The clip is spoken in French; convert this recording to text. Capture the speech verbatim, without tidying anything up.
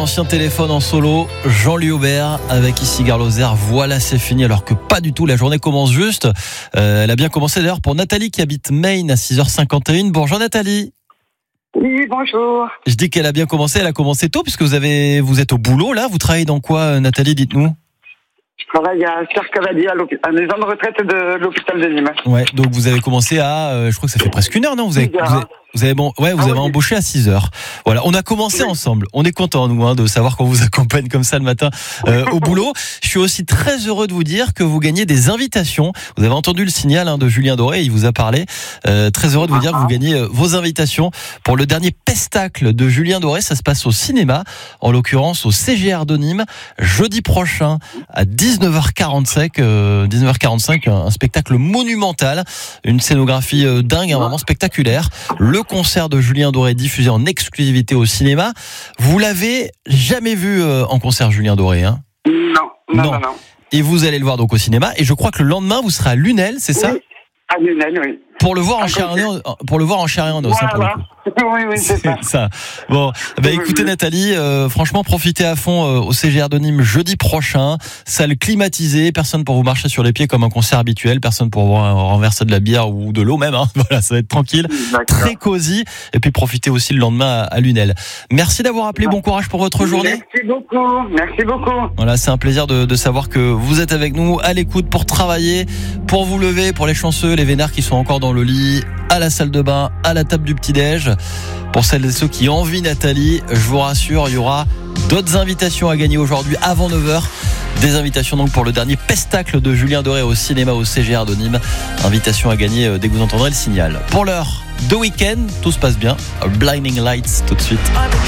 ancien téléphone en solo, Jean-Louis Aubert avec ici Gare Lozère. Voilà, c'est fini, alors que pas du tout, la journée commence juste. Euh, elle a bien commencé d'ailleurs pour Nathalie qui habite Maine à six heures cinquante et un. Bonjour Nathalie. Oui, bonjour. Je dis qu'elle a bien commencé, elle a commencé tôt puisque vous avez, vous êtes au boulot là. Vous travaillez dans quoi, Nathalie, dites-nous? Je travaille à Cercavalier, à, à la maison de retraite de l'hôpital de Nîmes. Ouais, donc vous avez commencé à, euh, je crois que ça fait presque une heure, non? Vous avez, vous avez, vous avez, bon, ouais, vous ah, avez oui. embauché à six heures. Voilà, on a commencé oui. ensemble. On est content nous hein, de savoir qu'on vous accompagne comme ça le matin euh, au boulot. Je suis aussi très heureux de vous dire que vous gagnez des invitations. Vous avez entendu le signal hein, de Julien Doré, il vous a parlé. Euh, très heureux de vous dire que vous gagnez euh, vos invitations pour le dernier pestacle de Julien Doré. Ça se passe au cinéma, en l'occurrence au C G R de Nîmes, jeudi prochain à dix-neuf heures quarante-cinq. Euh, dix-neuf heures quarante-cinq, un, un spectacle monumental, une scénographie euh, dingue, un moment spectaculaire. Le concert de Julien Doré diffusé en exclusivité au cinéma. Vous l'avez jamais vu euh, en concert, Julien Doré, hein? Non, non, non, non. Et vous allez le voir donc au cinéma. Et je crois que le lendemain, vous serez à Lunel, c'est ça? Oui, à Lunel, oui. Pour le voir en chair et en os, pour le voir en chair et en os, hein, pour le coup. Oui, oui, c'est ça. ça. Bon, bah écoutez Nathalie, euh, franchement profitez à fond euh, au C G R de Nîmes jeudi prochain, salle climatisée, personne pour vous marcher sur les pieds comme un concert habituel, personne pour vous renverser de la bière ou de l'eau même, hein. Voilà, ça va être tranquille, D'accord. Très cosy, et puis profitez aussi le lendemain à, à Lunel. Merci d'avoir appelé, bon courage pour votre journée. Merci beaucoup, merci beaucoup. Voilà, c'est un plaisir de, de savoir que vous êtes avec nous, à l'écoute pour travailler, pour vous lever, pour les chanceux, les vénards qui sont encore dans le lit, à la salle de bain, à la table du petit-déj. Pour celles et ceux qui envient Nathalie, je vous rassure, il y aura d'autres invitations à gagner aujourd'hui avant neuf heures. Des invitations donc pour le dernier pestacle de Julien Doré au cinéma au C G R de Nîmes. Invitation à gagner dès que vous entendrez le signal. Pour l'heure, The Weeknd, tout se passe bien. Blinding Lights tout de suite.